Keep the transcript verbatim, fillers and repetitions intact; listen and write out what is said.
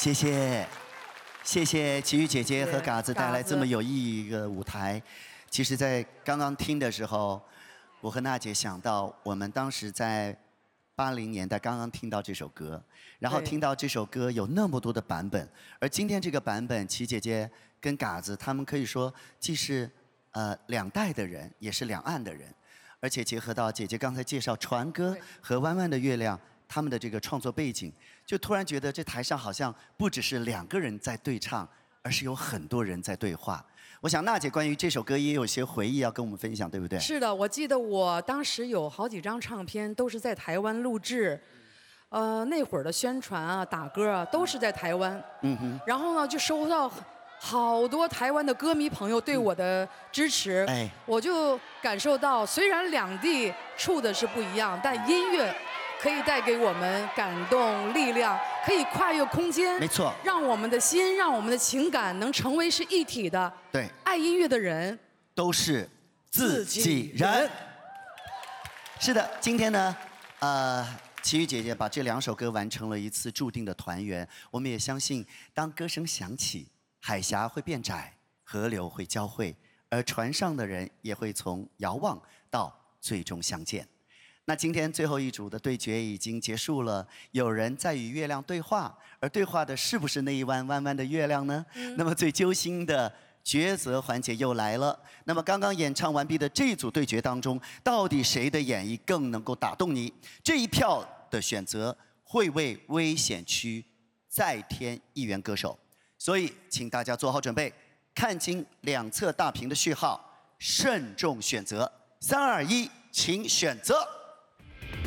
谢谢，谢谢齐豫姐姐和嘎子带来这么有意义的舞台。其实，在刚刚听的时候，我和娜姐想到，我们当时在八零年代刚刚听到这首歌，然后听到这首歌有那么多的版本，而今天这个版本，齐姐姐跟嘎子他们可以说既是呃两代的人，也是两岸的人，而且结合到姐姐刚才介绍船歌和弯弯的月亮。他们的这个创作背景，就突然觉得这台上好像不只是两个人在对唱，而是有很多人在对话。我想娜姐关于这首歌也有些回忆要跟我们分享，对不对？ 是的，我记得我当时有好几张唱片都是在台湾录制，呃，那会儿的宣传啊、打歌啊都是在台湾。嗯哼。然后呢，就收到好多台湾的歌迷朋友对我的支持，哎，我就感受到，虽然两地处的是不一样，但音乐可以带给我们感动、力量，可以跨越空间， 没错， 让我们的心、让我们的情感能成为是一体的。 对， 爱音乐的人都是自己人。是的，今天呢，呃，齐豫姐姐把这两首歌完成了一次注定的团圆。我们也相信，当歌声响起，海峡会变窄，河流会交汇，而船上的人也会从遥望到最终相见。那今天最后一组的对决已经结束了，有人在与月亮对话，而对话的是不是那一弯弯弯的月亮呢？嗯、那么最揪心的抉择环节又来了。那么刚刚演唱完毕的这一组对决当中，到底谁的演绎更能够打动你？这一票的选择会为危险区再添一员歌手，所以请大家做好准备，看清两侧大屏的序号，慎重选择。三二一，请选择。